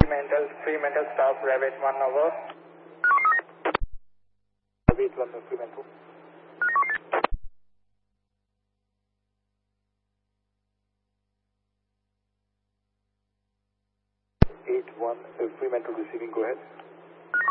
Fremantle staff, Rabbit 1 over. Rabbit 1 Fremantle. 8-1 Fremantle receiving, go ahead.